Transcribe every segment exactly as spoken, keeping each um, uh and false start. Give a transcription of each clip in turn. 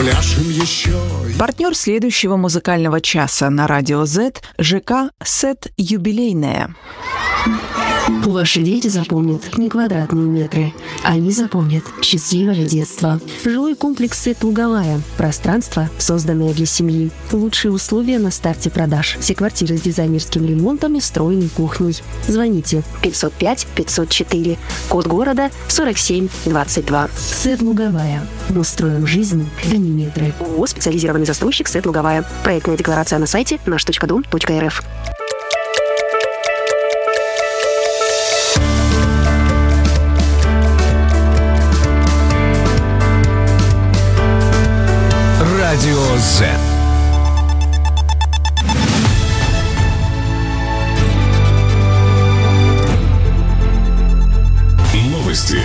Попляшем еще. Партнер следующего музыкального часа на Радио Z – ЖК «Сет Юбилейная». Ваши дети запомнят не квадратные метры. Они запомнят счастливое детство. Жилой комплекс «Сет Луговая». Пространство, созданное для семьи. Лучшие условия на старте продаж. Все квартиры с дизайнерским ремонтом и встроенной кухней. Звоните пятьсот пять пятьсот четыре. Код города сорок семь двадцать два. «Сет Луговая». Мы строим жизнь, а не метры. ООО «Специализированный застройщик «Сет Луговая». Проектная декларация на сайте наш точка дом точка эр эф. Радио Z. Новости.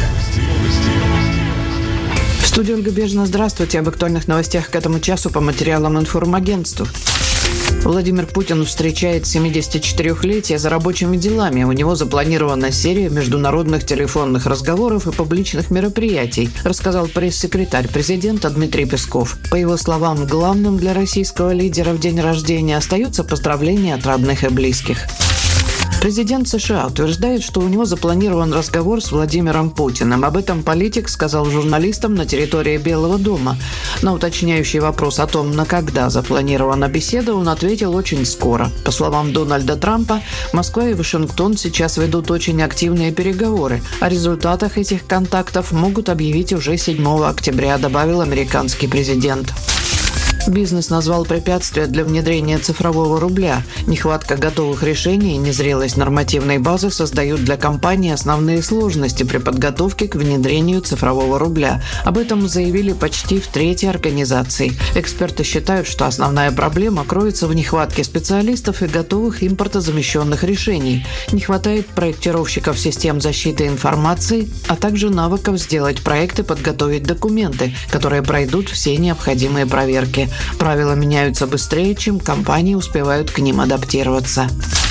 В студии Ольга Бежина. Здравствуйте. Об актуальных новостях к этому часу по материалам информагентства. Владимир Путин встречает семидесятичетырёхлетие за рабочими делами. У него запланирована серия международных телефонных разговоров и публичных мероприятий, рассказал пресс-секретарь президента Дмитрий Песков. По его словам, главным для российского лидера в день рождения остаются поздравления от родных и близких. Президент США утверждает, что у него запланирован разговор с Владимиром Путиным. Об этом политик сказал журналистам на территории Белого дома. На уточняющий вопрос о том, на когда запланирована беседа, он ответил очень скоро. По словам Дональда Трампа, Москва и Вашингтон сейчас ведут очень активные переговоры. О результатах этих контактов могут объявить уже седьмого октября, добавил американский президент. Бизнес назвал препятствия для внедрения цифрового рубля. Нехватка готовых решений и незрелость нормативной базы создают для компании основные сложности при подготовке к внедрению цифрового рубля. Об этом заявили почти в трети организаций. Эксперты считают, что основная проблема кроется в нехватке специалистов и готовых импортозамещенных решений. Не хватает проектировщиков систем защиты информации, а также навыков сделать проекты и подготовить документы, которые пройдут все необходимые проверки. Правила меняются быстрее, чем компании успевают к ним адаптироваться.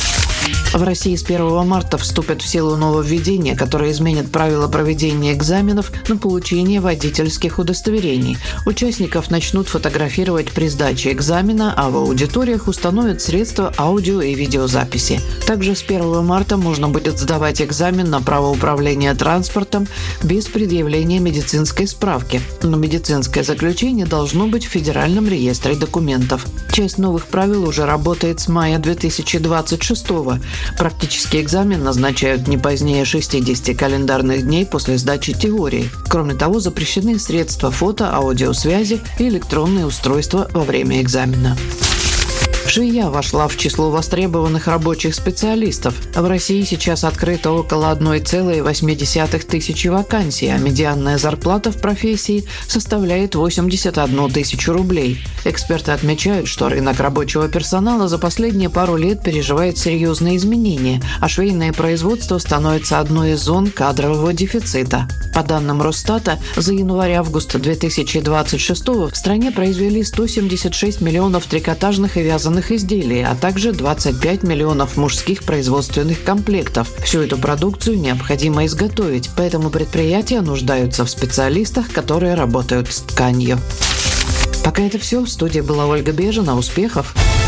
В России с первого марта вступят в силу нововведения, которые изменят правила проведения экзаменов на получение водительских удостоверений. Участников начнут фотографировать при сдаче экзамена, а в аудиториях установят средства аудио- и видеозаписи. Также с первого марта можно будет сдавать экзамен на право управления транспортом без предъявления медицинской справки. Но медицинское заключение должно быть в Федеральном реестре документов. Часть новых правил уже работает с мая две тысячи двадцать шестого. Практический экзамен назначают не позднее шестидесяти календарных дней после сдачи теории. Кроме того, запрещены средства фото, аудиосвязи и электронные устройства во время экзамена. Швея вошла в число востребованных рабочих специалистов. В России сейчас открыто около одна целая восемь десятых тысячи вакансий, а медианная зарплата в профессии составляет восемьдесят одну тысячу рублей. Эксперты отмечают, что рынок рабочего персонала за последние пару лет переживает серьезные изменения, а швейное производство становится одной из зон кадрового дефицита. По данным Росстата, за январь-август две тысячи двадцать шестого в стране произвели сто семьдесят шесть миллионов трикотажных и вязаных изделий, а также двадцать пять миллионов мужских производственных комплектов. Всю эту продукцию необходимо изготовить, поэтому предприятия нуждаются в специалистах, которые работают с тканью. Пока это все. В студии была Ольга Бежина. Успехов!